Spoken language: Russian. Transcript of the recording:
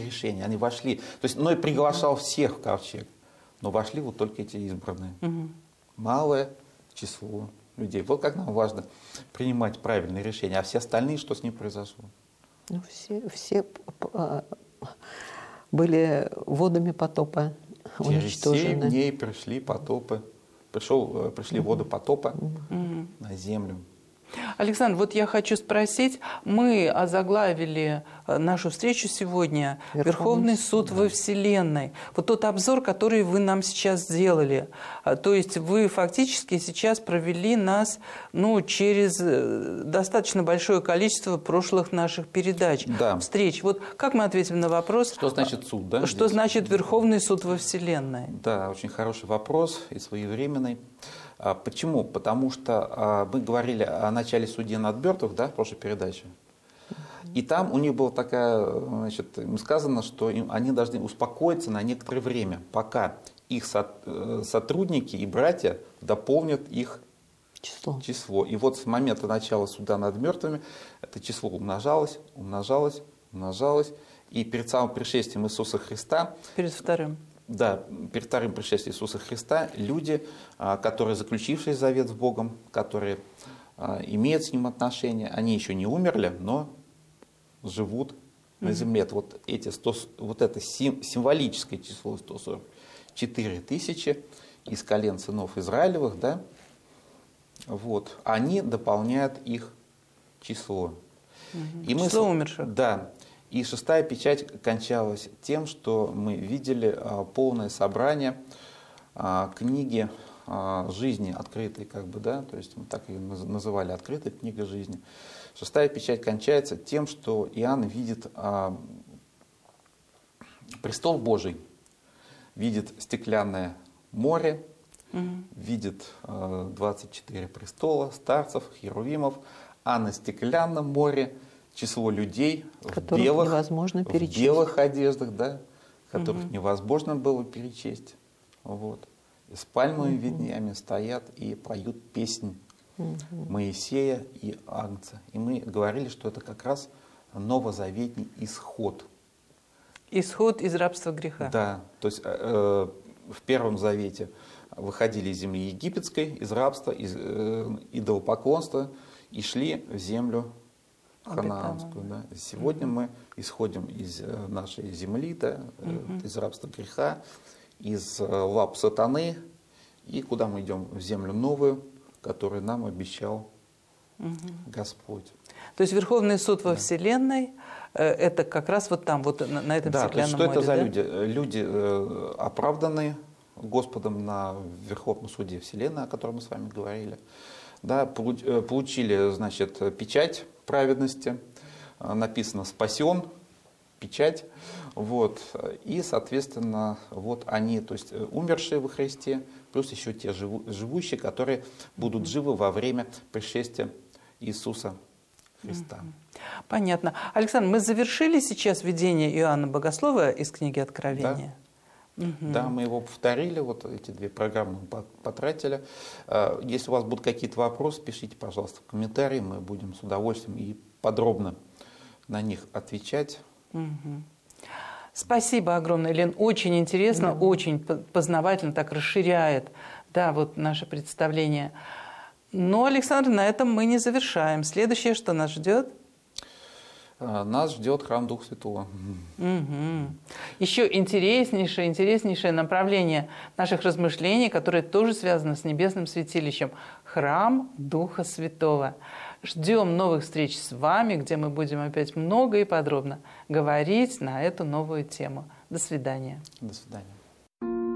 решение. Они вошли. То есть Ной приглашал всех в ковчег, но вошли вот только эти избранные. Малое число людей. Вот как нам важно принимать правильные решения. А все остальные, что с ним произошло? Ну, все были водами потопа уничтожены. Через 7 дней пришли потопы. Пришли воды потопа на землю. Александр, вот я хочу спросить, мы озаглавили нашу встречу сегодня «Верховный суд во Вселенной». Вот тот обзор, который вы нам сейчас сделали, то есть вы фактически сейчас провели нас через достаточно большое количество прошлых наших передач, встреч. Вот как мы ответим на вопрос? Что значит суд, да? Что значит Верховный суд во Вселенной? Да, очень хороший вопрос и своевременный. Почему? Потому что мы говорили о начале судьи над мертвых, да, в прошлой передаче. И там у них было такая, им сказано, что они должны успокоиться на некоторое время, пока их сотрудники и братья дополнят их число. И вот с момента начала суда над мертвыми это число умножалось. И перед самым пришествием Иисуса Христа... Перед вторым. Да, перед вторым пришествием Иисуса Христа люди, которые заключившие завет с Богом, которые имеют с Ним отношения, они еще не умерли, но живут на земле. Вот это символическое число 144 тысячи из колен сынов Израилевых, да, вот, они дополняют их число. Число умерших. Да. И шестая печать кончалась тем, что мы видели полное собрание книги жизни открытой, то есть мы так ее называли, открытая книга жизни. Шестая печать кончается тем, что Иоанн видит престол Божий, видит стеклянное море, видит 24 престола, старцев, херувимов, а на стеклянном море число людей в белых одеждах, да, которых невозможно было перечесть. Вот. И с пальмовыми ветвями стоят и поют песнь Моисея и Агнца. И мы говорили, что это как раз новозаветний исход. Исход из рабства греха. Да, то есть в Первом Завете выходили из земли египетской, из рабства, из идолопоклонства и шли в землю ханаанскую. Да. Сегодня мы исходим из нашей земли, да, из рабства греха, из лап сатаны, и куда мы идем? В землю новую, которую нам обещал Господь. То есть Верховный суд во Вселенной, это как раз вот там, вот на этом стеклянном море. Что это за люди? Люди оправданные Господом на Верховном суде Вселенной, о котором мы с вами говорили. Да, получили, печать праведности, написано «спасен», печать, вот, и, соответственно, вот они, то есть умершие во Христе, плюс еще те живущие, которые будут живы во время пришествия Иисуса Христа. Понятно. Александр, мы завершили сейчас введение Иоанна Богослова из книги Откровения? Да, мы его повторили, вот эти 2 программы мы потратили. Если у вас будут какие-то вопросы, пишите, пожалуйста, в комментарии, мы будем с удовольствием и подробно на них отвечать. Спасибо огромное, Лен, очень интересно, очень познавательно, так расширяет, наше представление. Но, Александр, на этом мы не завершаем. Следующее, что нас ждет? Нас ждет храм Духа Святого. Еще интереснейшее направление наших размышлений, которое тоже связано с небесным святилищем. Храм Духа Святого. Ждем новых встреч с вами, где мы будем опять много и подробно говорить на эту новую тему. До свидания. До свидания.